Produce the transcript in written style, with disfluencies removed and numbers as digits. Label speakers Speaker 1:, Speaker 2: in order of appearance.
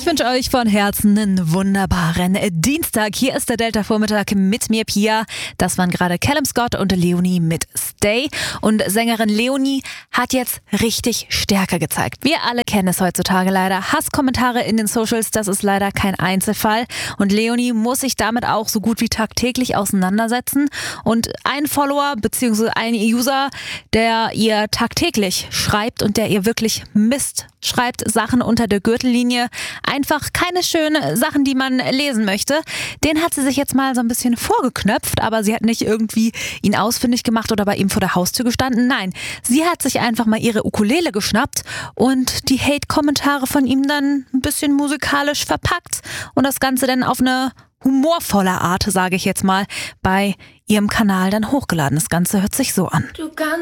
Speaker 1: Ich wünsche euch von Herzen einen wunderbaren Dienstag. Hier ist der Delta-Vormittag mit mir, Pia. Das waren gerade Callum Scott und Leonie mit Stay. Und Sängerin Leonie hat jetzt richtig Stärke gezeigt. Wir alle kennen es heutzutage leider. Hasskommentare in den Socials, das ist leider kein Einzelfall. Und Leonie muss sich damit auch so gut wie tagtäglich auseinandersetzen. Und ein Follower bzw. ein User, der ihr tagtäglich schreibt und der ihr wirklich Mist schreibt, Sachen unter der Gürtellinie, einfach keine schönen Sachen, die man lesen möchte. Den hat sie sich jetzt mal so ein bisschen vorgeknöpft, aber sie hat nicht irgendwie ihn ausfindig gemacht oder bei ihm vor der Haustür gestanden. Nein, sie hat sich einfach mal ihre Ukulele geschnappt und die Hate-Kommentare von ihm dann ein bisschen musikalisch verpackt und das Ganze dann auf eine humorvolle Art, sage ich jetzt mal, bei ihrem Kanal dann hochgeladen. Das Ganze hört sich so an.